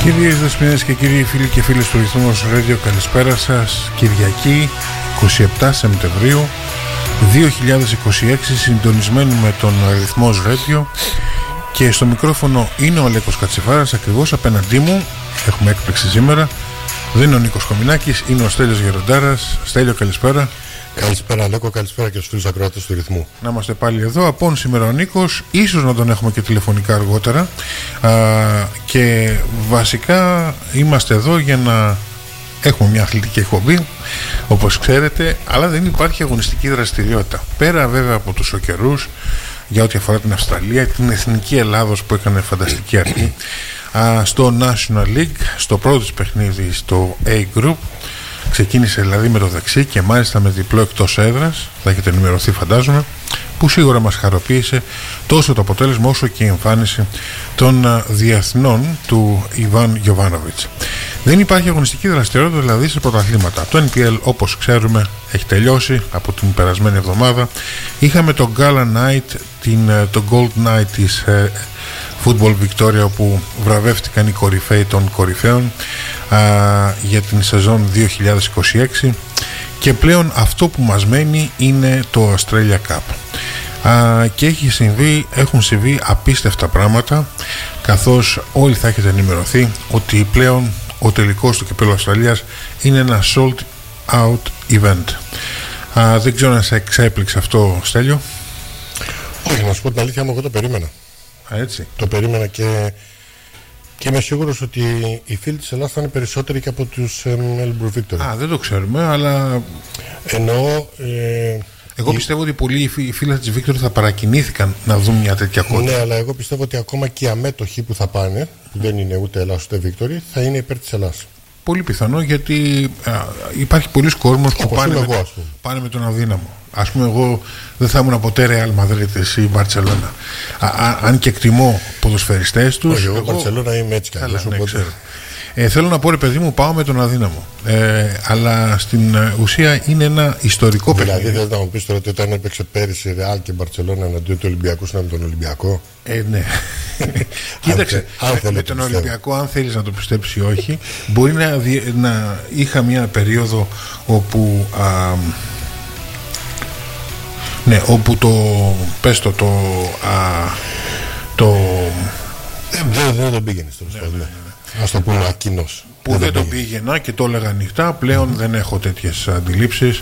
Κυρίες δεσποινές και κύριοι φίλοι και φίλες του Ρυθμός Radio, καλησπέρα σας. Κυριακή 27 Σεπτεμβρίου 2026, συντονισμένοι με τον Ρυθμός Radio, και στο μικρόφωνο είναι ο Αλέκος Κατσιφάρας. Ακριβώς απέναντί μου έχουμε έκπληξη σήμερα. Δεν είναι ο Νίκος Κομινάκης, είναι ο Στέλιος Γεροντάρας. Στέλιο, καλησπέρα. Καλησπέρα Αλέκο, καλησπέρα και στους φίλους ακροατές του Ρυθμού. Να είμαστε πάλι εδώ. Από σήμερα ο Νίκος, ίσως να τον έχουμε και τηλεφωνικά αργότερα, και βασικά είμαστε εδώ για να έχουμε μια αθλητική εκπομπή, όπως ξέρετε, αλλά δεν υπάρχει αγωνιστική δραστηριότητα. Πέρα βέβαια από τους οκερούς, για ό,τι αφορά την Αυστραλία, την εθνική Ελλάδος που έκανε φανταστική αρχή, στο National League, στο πρώτο της παιχνίδι στο A Group, ξεκίνησε δηλαδή με το δεξί και μάλιστα με διπλό εκτός έδρας, θα έχετε ενημερωθεί φαντάζομαι, που σίγουρα μας χαροποίησε τόσο το αποτέλεσμα όσο και η εμφάνιση των διεθνών του Ιβάν Γιοβάνοβιτς. Δεν υπάρχει αγωνιστική δραστηριότητα δηλαδή σε πρωταθλήματα. Το NPL, όπως ξέρουμε, έχει τελειώσει από την περασμένη εβδομάδα. Είχαμε το Gala Night, το Gold Night της Football Victoria, όπου βραβεύτηκαν οι κορυφαίοι των κορυφαίων για την σεζόν 2026, και πλέον αυτό που μας μένει είναι το Australia Cup. Και έχουν συμβεί απίστευτα πράγματα, καθώς όλοι θα έχετε ενημερωθεί ότι πλέον ο τελικός του κυπέλλου Αυστραλίας είναι ένα sold out event. Δεν ξέρω αν σε εξέπληξε αυτό, Στέλιο. Όχι, να σου πω την αλήθεια μου, εγώ το περίμενα. Έτσι. Το περίμενα και είμαι σίγουρος ότι οι φίλοι της Ελλάδας θα είναι περισσότεροι και από τους Melbourne Victory. Δεν το ξέρουμε, αλλά εννοώ... εγώ πιστεύω ότι πολλοί οι φίλοι της Victory θα παρακινήθηκαν να δουν μια τέτοια κόντρα. Ναι, αλλά εγώ πιστεύω ότι ακόμα και οι αμέτωχοι που θα πάνε, που δεν είναι ούτε Ελλάς ούτε Victory, θα είναι υπέρ της Ελλάς. Πολύ πιθανό, γιατί υπάρχει πολλοί κόσμος που πάνε με τον αδύναμο. Ας πούμε, εγώ δεν θα ήμουν ποτέ Real Madrid ή Barcelona. Αν και εκτιμώ ποδοσφαιριστές τους. Όχι, εγώ Barcelona είμαι έτσι κι αλλιώς. Θέλω να πω, ρε παιδί μου, πάω με τον αδύναμο. Αλλά στην ουσία είναι ένα ιστορικό παιχνίδι. Δηλαδή, θες να μου πεις τώρα ότι όταν έπαιξε πέρυσι Real και Barcelona εναντίον του Ολυμπιακού, ήταν με τον Ολυμπιακό? Ναι. Κοίταξε, με τον Ολυμπιακό, αν θέλεις να το πιστέψεις ή όχι, μπορεί να είχα μια περίοδο όπου όπου δεν τον πήγαινε στο ας το πούμε ακίνος. Που δεν τον πήγαινα και το έλεγα ανοιχτά. Πλέον δεν έχω τέτοιες αντιλήψεις,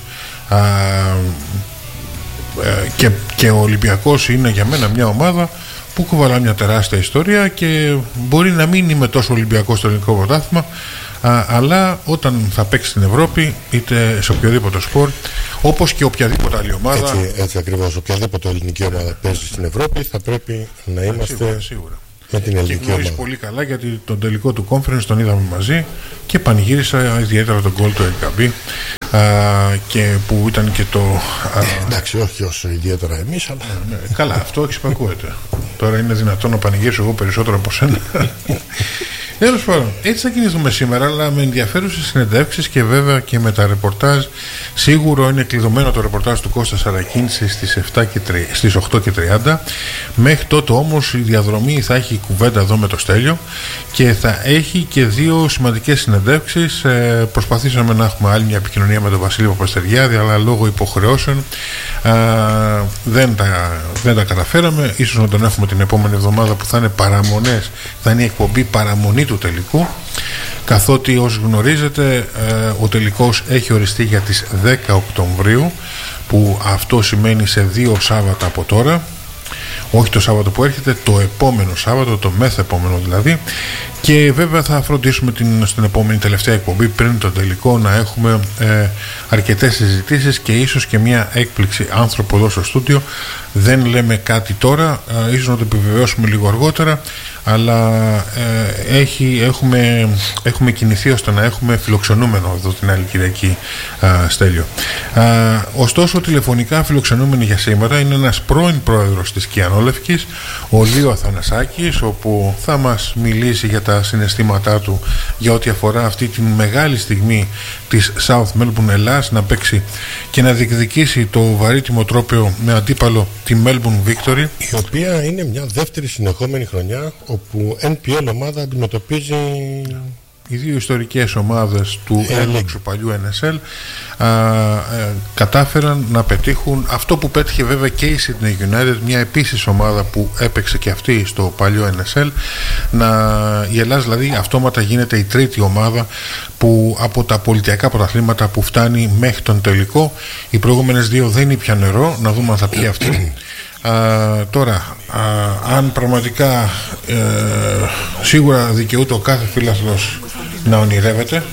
και ο Ολυμπιακός είναι για μένα μια ομάδα που κουβαλά μια τεράστια ιστορία, και μπορεί να μην είμαι τόσο Ολυμπιακός στο ελληνικό πρωτάθλημα, αλλά όταν θα παίξει στην Ευρώπη, είτε σε οποιοδήποτε σπορ, όπως και οποιαδήποτε άλλη ομάδα, έτσι ακριβώς, οποιαδήποτε ελληνική ομάδα παίζει στην Ευρώπη, θα πρέπει να είμαστε σίγουρα. Με την ελληνική ομάδα. Και γνωρίζει πολύ καλά, γιατί τον τελικό του conference τον είδαμε μαζί και πανηγύρισα ιδιαίτερα τον γκολ του LKB, και που ήταν και το... εντάξει, όχι όσο ιδιαίτερα εμείς, αλλά... Καλά, αυτό εξυπακούεται. Τώρα είναι δυνατόν να πανηγύρισω εγώ περισσότερο από σένα? Τέλος πάντων, έτσι θα κινηθούμε σήμερα, αλλά με ενδιαφέρουσες συνεντεύξεις και βέβαια και με τα ρεπορτάζ. Σίγουρο είναι κλειδωμένο το ρεπορτάζ του Κώστα Σαρακίνηση στις 8:30. Μέχρι τότε όμως η διαδρομή θα έχει κουβέντα εδώ με το Στέλιο, και θα έχει και δύο σημαντικές συνεντεύξεις. Προσπαθήσαμε να έχουμε άλλη μια επικοινωνία με τον Βασίλη Παπαστεριάδη, αλλά λόγω υποχρεώσεων δεν τα καταφέραμε. Ίσως να τον έχουμε την επόμενη εβδομάδα, που θα είναι παραμονές, θα είναι η εκπομπή παραμονή του τελικού, καθότι όσοι γνωρίζετε ο τελικός έχει οριστεί για τις 10 Οκτωβρίου, που αυτό σημαίνει σε 2 Σάββατα από τώρα, όχι το Σάββατο που έρχεται, το επόμενο Σάββατο, το μεθεπόμενο δηλαδή. Και βέβαια θα φροντίσουμε στην επόμενη τελευταία εκπομπή πριν το τελικό να έχουμε αρκετές συζητήσεις και ίσως και μια έκπληξη άνθρωπο εδώ στο στούντιο. Δεν λέμε κάτι τώρα, ίσως να το επιβεβαιώσουμε λίγο αργότερα, αλλά έχουμε κινηθεί ώστε να έχουμε φιλοξενούμενο εδώ την άλλη Κυριακή, Στέλιο. Ωστόσο, τηλεφωνικά φιλοξενούμενοι για σήμερα είναι ένας πρώην πρόεδρος της Κιανόλευκης, ο Λίο Αθανασάκης, όπου θα μας μιλήσει για τα συναισθήματά του για ό,τι αφορά αυτή τη μεγάλη στιγμή της South Melbourne Ελλάς, να παίξει και να διεκδικήσει το βαρύτιμο τρόπαιο με αντίπαλο τη Melbourne Victory, η οποία είναι μια δεύτερη συνεχόμενη χρονιά όπου NPL ομάδα αντιμετωπίζει οι δύο ιστορικές ομάδες του ένωξου παλιού NSL κατάφεραν να πετύχουν αυτό που πέτυχε βέβαια και η Sydney United, μια επίσης ομάδα που έπαιξε και αυτή στο παλιό NSL. Η Ελλάδα δηλαδή αυτόματα γίνεται η τρίτη ομάδα που από τα πολιτιακά πρωταθλήματα που φτάνει μέχρι τον τελικό. Οι προηγούμενες δύο δεν ήπιαν νερό, να δούμε αν θα πιει αυτή. Τώρα, αν πραγματικά σίγουρα δικαιούται ο κάθε φίλαθλος να ονειρεύεται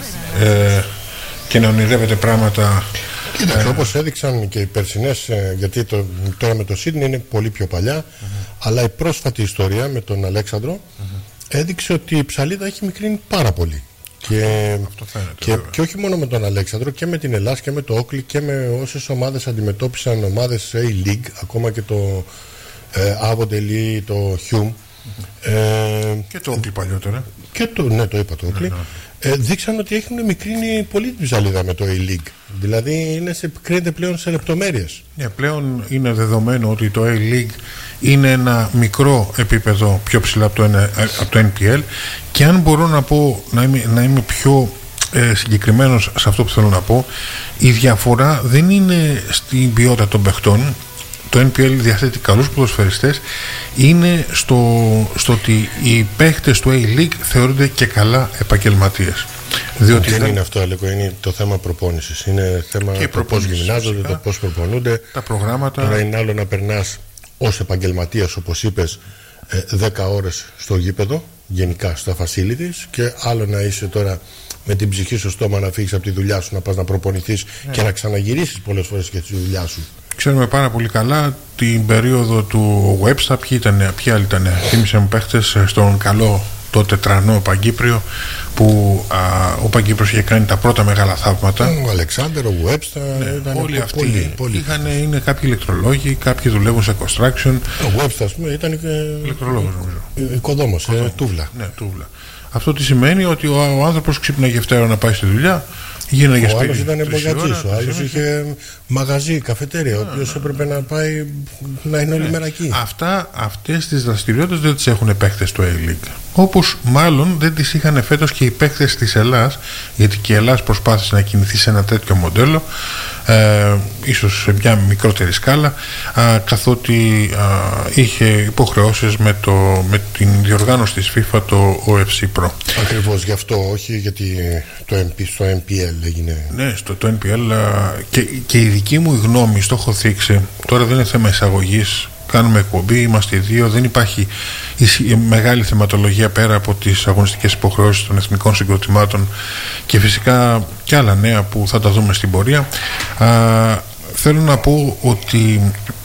και να ονειρεύεται πράγματα. Κοίταξε, όπως έδειξαν και οι περσινές, γιατί τώρα με το Sydney είναι πολύ πιο παλιά, αλλά η πρόσφατη ιστορία με τον Αλέξανδρο έδειξε ότι η ψαλίδα έχει μικρύνει πάρα πολύ. Και όχι μόνο με τον Αλέξανδρο, και με την Ελλάς και με το Όκλι και με όσες ομάδες αντιμετώπισαν ομάδες A-League, ακόμα και το Αβοντελή, το Hume και το Όκλι παλιότερα. Ναι, το είπα το Όκλι. Δείξαν ότι έχουν μικρύνει πολύ την ψαλίδα με το A-League. Δηλαδή κρίνεται πλέον σε λεπτομέρειες. Πλέον είναι δεδομένο ότι το A-League είναι ένα μικρό επίπεδο πιο ψηλά από το NPL, και αν μπορώ να πω, να είμαι πιο συγκεκριμένος σε αυτό που θέλω να πω, η διαφορά δεν είναι στην ποιότητα των παιχτών. Το NPL διαθέτει καλούς ποδοσφαιριστές, είναι στο ότι οι παίχτες του A-League θεωρούνται και καλά επαγγελματίες. Διότι δεν είναι αυτό, Αλέκο, είναι το θέμα προπόνησης. Είναι θέμα το πώς γυμνάζονται, το πώς προπονούνται. Τα προγράμματα. Τώρα είναι άλλο να περνάς ως επαγγελματίας, όπως είπες, 10 ώρες στο γήπεδο, γενικά στα facilities, και άλλο να είσαι τώρα με την ψυχή στο στόμα να φύγεις από τη δουλειά σου, να πας να προπονηθείς και να ξαναγυρίσεις πολλές φορές και τη δουλειά σου. Ξέρουμε πάρα πολύ καλά την περίοδο του Webster, ποιοι άλλοι ήταν, θύμισε μου παίχτες στον καλό τότε τρανό Παγκύπριο, που ο Παγκύπριος είχε κάνει τα πρώτα μεγάλα θαύματα. Ο Αλεξάνδερ, ο Webster, όλοι αυτοί είναι κάποιοι ηλεκτρολόγοι, κάποιοι δουλεύουν σε construction. Ο Webster, ας πούμε, ήταν και ηλεκτρολόγος, νομίζω. Οικοδόμος, τούβλα. Ναι, τούβλα. Αυτό τι σημαίνει? Ότι ο άνθρωπος ξύπναγε Γευτέρα να πάει στη δουλειά. Ο άλλος ήταν μπογατζής, ο άλλος είχε μαγαζί, καφετέρια, ο οποίος έπρεπε να πάει να είναι όλη μέρα εκεί. Αυτές τις δραστηριότητες δεν τις έχουν παίκτες του A-League. Όπως μάλλον δεν τις είχαν φέτος και οι παίκτες της Ελλάς, γιατί και η Ελλάς προσπάθησε να κινηθεί σε ένα τέτοιο μοντέλο, ίσως σε μια μικρότερη σκάλα, καθότι είχε υποχρεώσεις με την διοργάνωση της FIFA, το OFC Pro. Ακριβώς γι' αυτό, όχι γιατί στο NPL έγινε. Ναι, στο NPL, και η δική μου γνώμη, στο έχω θίξει, τώρα δεν είναι θέμα εισαγωγής, κάνουμε εκπομπή, είμαστε οι δύο, δεν υπάρχει μεγάλη θεματολογία πέρα από τις αγωνιστικές υποχρεώσεις των εθνικών συγκροτημάτων και φυσικά και άλλα νέα που θα τα δούμε στην πορεία. Θέλω να πω ότι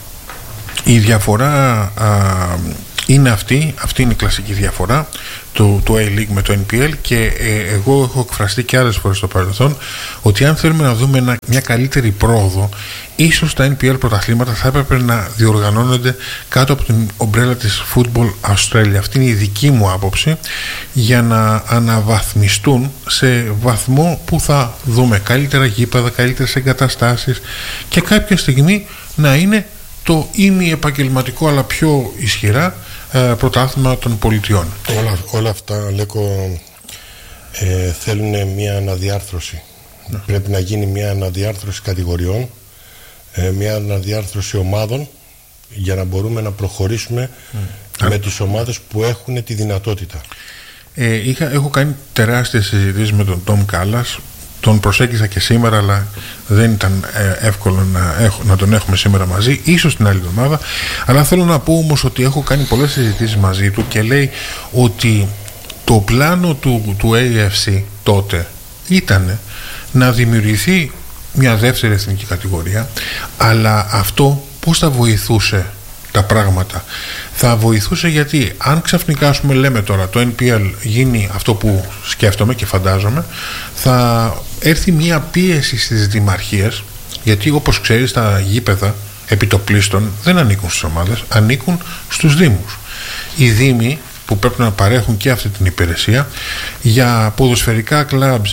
η διαφορά είναι αυτή είναι η κλασική διαφορά του A-League με το NPL, και εγώ έχω εκφραστεί και άλλες φορές στο παρελθόν ότι αν θέλουμε να δούμε μια καλύτερη πρόοδο, ίσως τα NPL πρωταθλήματα θα έπρεπε να διοργανώνονται κάτω από την ομπρέλα της Football Australia. Αυτή είναι η δική μου άποψη, για να αναβαθμιστούν σε βαθμό που θα δούμε καλύτερα γήπεδα, καλύτερες εγκαταστάσεις, και κάποια στιγμή να είναι το ημι-επαγγελματικό αλλά πιο ισχυρά πρωτάθλημα των πολιτιών. Όλα αυτά, Λέκο, θέλουν μια αναδιάρθρωση. Ναι. Πρέπει να γίνει μια αναδιάρθρωση κατηγοριών, μια αναδιάρθρωση ομάδων, για να μπορούμε να προχωρήσουμε με τις ομάδες που έχουν τη δυνατότητα. Έχω κάνει τεράστιες συζητήσεις με τον Τόμ Κάλλας. Τον προσέγγισα και σήμερα, αλλά δεν ήταν εύκολο να τον έχουμε σήμερα μαζί, ίσως την άλλη εβδομάδα. Αλλά θέλω να πω όμως ότι έχω κάνει πολλές συζητήσεις μαζί του και λέει ότι το πλάνο του AFC τότε ήταν να δημιουργηθεί μια δεύτερη εθνική κατηγορία, αλλά αυτό πώς θα βοηθούσε τα πράγματα? Θα βοηθούσε γιατί αν ξαφνικά, ας πούμε, λέμε τώρα το NPL γίνει αυτό που σκέφτομαι και φαντάζομαι, θα έρθει μια πίεση στις δημαρχίες, γιατί όπως ξέρεις τα γήπεδα επιτοπλίστων δεν ανήκουν στις ομάδες, ανήκουν στους δήμους. Οι δήμοι που πρέπει να παρέχουν και αυτή την υπηρεσία για ποδοσφαιρικά κλαμπς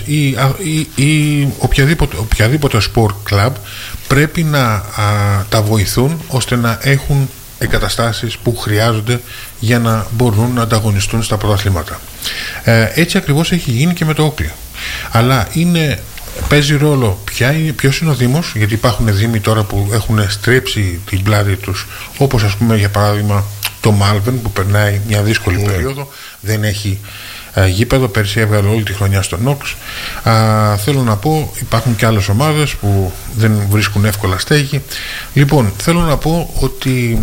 ή οποιαδήποτε sport club πρέπει να τα βοηθούν ώστε να έχουν εγκαταστάσεις που χρειάζονται για να μπορούν να ανταγωνιστούν στα πρωταθλήματα. Έτσι ακριβώς έχει γίνει και με το Όκλι. Αλλά παίζει ρόλο ποιος είναι ο Δήμος, γιατί υπάρχουν δήμοι τώρα που έχουν στρέψει την πλάτη τους, όπως ας πούμε για παράδειγμα το Μάλβεν που περνάει μια δύσκολη περίοδο, δεν έχει γήπεδο, πέρσι έβγαλε όλη τη χρονιά στο Νόξ. Θέλω να πω, υπάρχουν και άλλες ομάδες που δεν βρίσκουν εύκολα στέγη. Λοιπόν, θέλω να πω ότι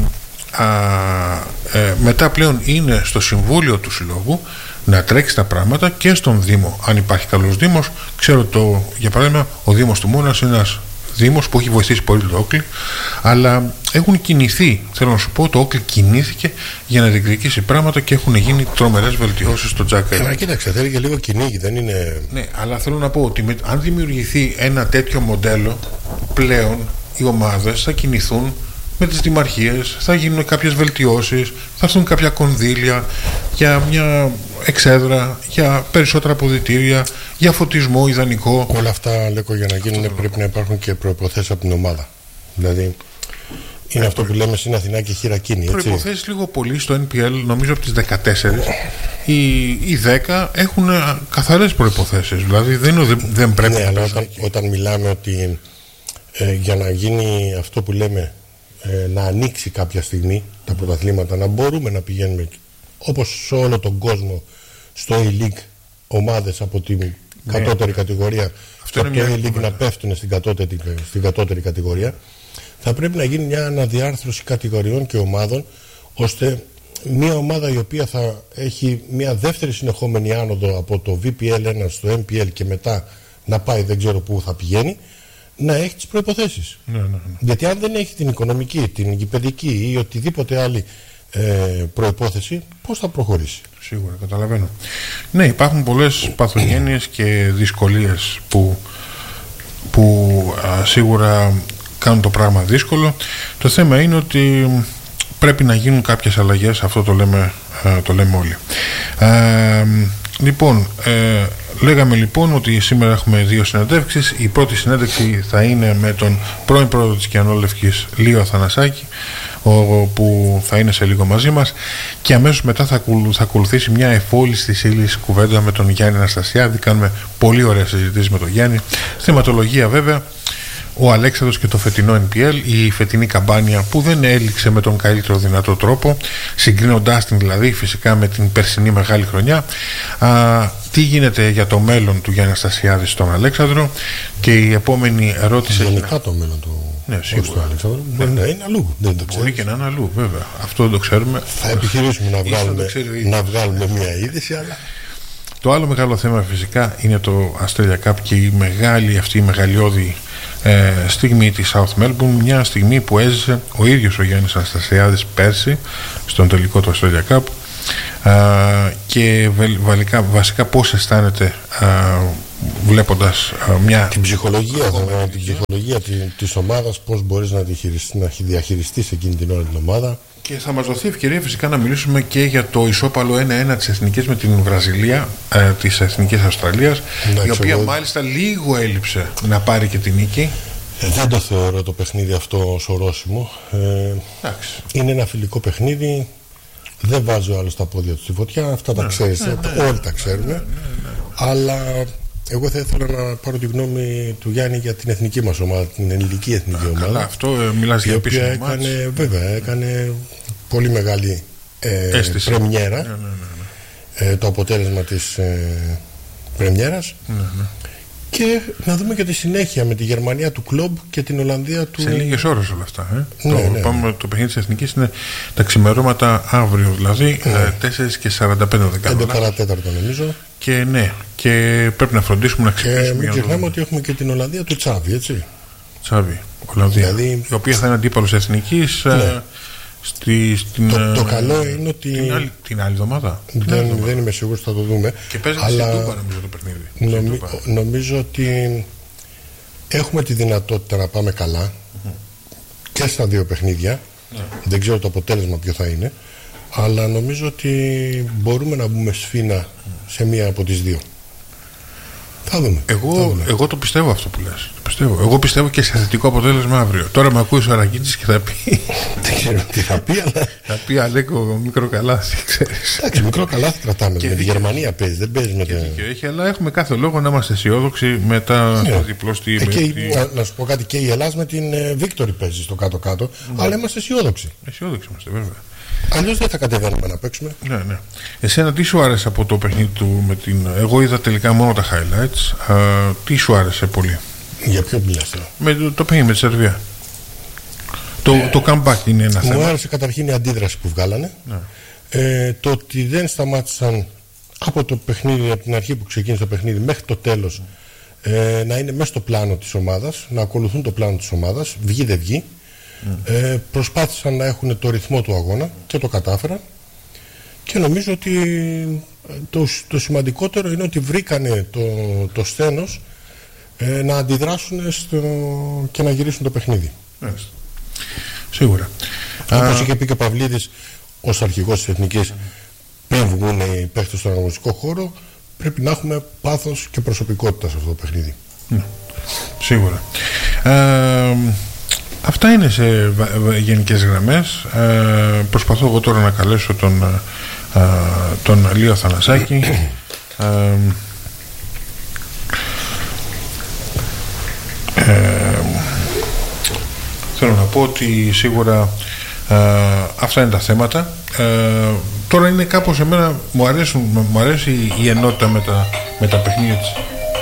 μετά πλέον είναι στο Συμβούλιο του Συλλόγου να τρέξει τα πράγματα και στον Δήμο, αν υπάρχει καλός Δήμος. Ξέρω για παράδειγμα, ο Δήμος του Μόνας είναι ένας Δήμος που έχει βοηθήσει πολύ το Όκλι, αλλά έχουν κινηθεί, θέλω να σου πω, το Όκλι κινήθηκε για να διεκδικήσει πράγματα και έχουν γίνει τρομερές βελτιώσεις στο Τζάκα. Κοίταξε, θέλει και λίγο κυνήγι, δεν είναι. Ναι, αλλά θέλω να πω ότι αν δημιουργηθεί ένα τέτοιο μοντέλο, πλέον οι ομάδες θα κινηθούν με τις δημαρχίες, θα γίνουν κάποιες βελτιώσεις, θα έρθουν κάποια κονδύλια για μια εξέδρα, για περισσότερα αποδυτήρια, για φωτισμό ιδανικό. Όλα αυτά, Λέκο, για να γίνουν πρέπει να υπάρχουν και προϋποθέσεις από την ομάδα. Δηλαδή είναι αυτό που λέμε στην Αθηνά και χειρακίνη. Προϋποθέσεις λίγο πολύ στο NPL, νομίζω από τις 14. Οι 10 έχουν καθαρές προϋποθέσεις. Δηλαδή δεν πρέπει να. Αλλά όταν μιλάμε ότι για να γίνει αυτό που λέμε, να ανοίξει κάποια στιγμή τα πρωταθλήματα, να μπορούμε να πηγαίνουμε όπως σε όλο τον κόσμο στο A-League ομάδες από την κατώτερη κατηγορία, στο A-League να πέφτουν στην κατώτερη κατηγορία, θα πρέπει να γίνει μια αναδιάρθρωση κατηγοριών και ομάδων, ώστε μια ομάδα η οποία θα έχει μια δεύτερη συνεχόμενη άνοδο από το VPL1 στο MPL και μετά να πάει δεν ξέρω πού θα πηγαίνει, να έχει τις προϋποθέσεις. Ναι. Γιατί αν δεν έχει την οικονομική, την γηπεδική ή οτιδήποτε άλλη προϋπόθεση, πώς θα προχωρήσει? Σίγουρα, καταλαβαίνω. Ναι, υπάρχουν πολλές παθογένειες και δυσκολίες που σίγουρα κάνουν το πράγμα δύσκολο. Το θέμα είναι ότι πρέπει να γίνουν κάποιες αλλαγές, αυτό το λέμε όλοι. Λοιπόν, λέγαμε λοιπόν ότι σήμερα έχουμε δύο συνεντεύξεις. Η πρώτη συνέντευξη θα είναι με τον πρώην πρόεδρο της Κιανόλευκης, Λίο Αθανασάκη, που θα είναι σε λίγο μαζί μας, και αμέσως μετά θα ακολουθήσει μια εφόλιστη ύλης κουβέντα με τον Γιάννη Αναστασιάδη. Κάνουμε πολύ ωραία συζητήσεις με τον Γιάννη. Θεματολογία βέβαια ο Αλέξανδρος και το φετινό NPL, η φετινή καμπάνια που δεν έληξε με τον καλύτερο δυνατό τρόπο, συγκρίνοντάς την δηλαδή φυσικά με την περσινή μεγάλη χρονιά. Τι γίνεται για το μέλλον του Γιάννη Αναστασιάδη στον Αλέξανδρο, και η επόμενη ερώτηση. Γενικά το μέλλον του. Ναι, σίγουρα. Αλέξανδρο μπορεί να είναι αλλού. Δεν το μπορεί και να είναι αλλού, βέβαια. Αυτό δεν το ξέρουμε. Θα επιχειρήσουμε να βγάλουμε μια είδηση, αλλά. Το άλλο μεγάλο θέμα φυσικά είναι το Australia Cup και η μεγαλειώδη στιγμή της South Melbourne, μια στιγμή που έζησε ο ίδιος ο Γιάννης Αναστασιάδης πέρσι στον τελικό του Australia Cup, και βασικά πώς αισθάνεται βλέποντας την ψυχολογία της ομάδας, πώς μπορείς να διαχειριστείς εκείνη την ώρα την ομάδα. Και θα μας δοθεί ευκαιρία φυσικά να μιλήσουμε και για το ισόπαλο 1-1 της Εθνικής με την Βραζιλία, της Εθνικής Αυστραλίας, η οποία μάλιστα λίγο έλειψε να πάρει και την νίκη. Δεν το θεωρώ το παιχνίδι αυτό ως ορόσημο. Είναι ένα φιλικό παιχνίδι. Δεν βάζει ο άλλος τα πόδια του στη φωτιά. Αυτά τα ξέρεις, όλοι τα ξέρουμε. Αλλά εγώ θα ήθελα να πάρω τη γνώμη του Γιάννη για την εθνική μας ομάδα, την ελληνική εθνική ομάδα. Καλά, αυτό μιλάς για επίσημο μάτς. Έκανε πολύ μεγάλη πρεμιέρα. Το αποτέλεσμα της πρεμιέρας. Και να δούμε και τη συνέχεια με τη Γερμανία του κλομπ και την Ολλανδία του. Σε λίγες ώρες όλα αυτά. Το παιχνίδι της Εθνικής είναι τα ξημερώματα αύριο, δηλαδή 4:45. 5 παρατέταρτο νομίζω. Και ναι, και πρέπει να φροντίσουμε να ξυπνήσουμε. Και μην ξεχνάμε ότι έχουμε και την Ολλανδία του Τσάβη, έτσι. Τσάβη, Ολλανδία. Δηλαδή, η οποία θα είναι αντίπαλος Εθνικής. Ναι. Το καλό είναι ότι. Την άλλη εβδομάδα. Δεν είμαι σίγουρος, θα το δούμε. Και παίζει στην Τούμπα, νομίζω, το παιχνίδι. Νομίζω ότι έχουμε τη δυνατότητα να πάμε καλά και στα δύο παιχνίδια. Δεν ξέρω το αποτέλεσμα ποιο θα είναι, αλλά νομίζω ότι μπορούμε να μπούμε σφήνα σε μία από τις δύο. Θα δούμε. Εγώ το πιστεύω αυτό που λες. Εγώ πιστεύω και σε θετικό αποτέλεσμα αύριο. Τώρα με ακούει ο Αραγκίτσης και θα πει. Δεν ξέρω τι θα πει, αλλά. Θα πει Αλέκο μικρό καλάθι, ξέρεις. Εντάξει, μικρό καλάθι κρατάμε. Με τη Γερμανία παίζει, δεν παίζει με το. Έχει, αλλά έχουμε κάθε λόγο να είμαστε αισιόδοξοι μετά το διπλό στη. Να σου πω κάτι, και η Ελλάδα με την Βίκτορη παίζει στο κάτω-κάτω, αλλά είμαστε αισιόδοξοι. Αισιόδοξοι είμαστε, βέβαια. Αλλιώς δεν θα κατεβαίνουμε να παίξουμε. Ναι. Εσένα τι σου άρεσε από το παιχνίδι του με την. Εγώ είδα τελικά μόνο τα highlights. Τι σου άρεσε πολύ? Για ποιο μιλάς τώρα? Με το παιχνίδι με τη Σερβία. Το comeback είναι ένα θέμα. Μου άρεσε καταρχήν η αντίδραση που βγάλανε. Ναι. Το ότι δεν σταμάτησαν από το παιχνίδι, από την αρχή που ξεκίνησε το παιχνίδι μέχρι το τέλος, να είναι μέσα στο πλάνο της ομάδας, να ακολουθούν το πλάνο της ομάδας, βγει δεν βγει. Προσπάθησαν να έχουν το ρυθμό του αγώνα και το κατάφεραν, και νομίζω ότι το σημαντικότερο είναι ότι βρήκανε το σθένος να αντιδράσουν και να γυρίσουν το παιχνίδι. Σίγουρα. Όπως είχε πει και ο Παυλίδης ως αρχηγός της Εθνικής, πριν βγουν οι παίχτες στον αγωνιστικό χώρο, πρέπει να έχουμε πάθος και προσωπικότητα σε αυτό το παιχνίδι. Σίγουρα. Αυτά είναι σε γενικές γραμμές. Προσπαθώ εγώ τώρα να καλέσω τον Λίο Θανασάκη. Θέλω να πω ότι σίγουρα αυτά είναι τα θέματα. Τώρα είναι κάπως, εμένα μου αρέσει η ενότητα με τα παιχνίδια της.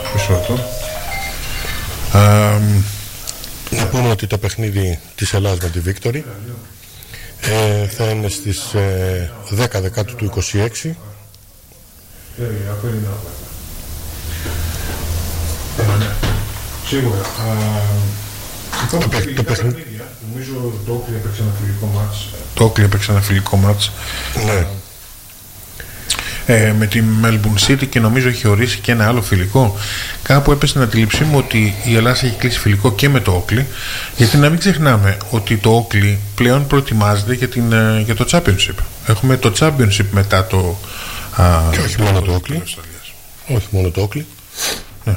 Να πούμε ότι το παιχνίδι της Ελλάδας με τη Βίκτορη θα είναι στις 10 Δεκάτου του 26. Σίγουρα. Το παιχνίδι. Νομίζω το Όκλι έπαιξε ένα φιλικό μάτς. Το Όκλι έπαιξε ένα φιλικό μάτς. Ναι. Με τη Melbourne City, και νομίζω έχει ορίσει και ένα άλλο φιλικό. Κάπου έπεσε στην αντίληψή μου ότι η Ελλάδα έχει κλείσει φιλικό και με το Όκλι, γιατί να μην ξεχνάμε ότι το Όκλι πλέον προετοιμάζεται για το Championship. Έχουμε το Championship μετά το. Και όχι μόνο το Όκλι. Όχι μόνο το Όκλι. Ναι.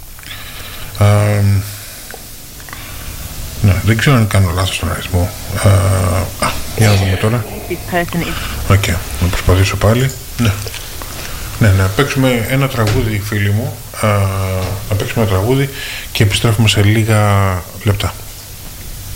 Ναι, δεν ξέρω αν κάνω λάθος στον αριθμό. Για να δούμε τώρα. Οκ, να προσπαθήσω πάλι. Ναι, να παίξουμε ένα τραγούδι, φίλοι μου. Να παίξουμε ένα τραγούδι και επιστρέφουμε σε λίγα λεπτά.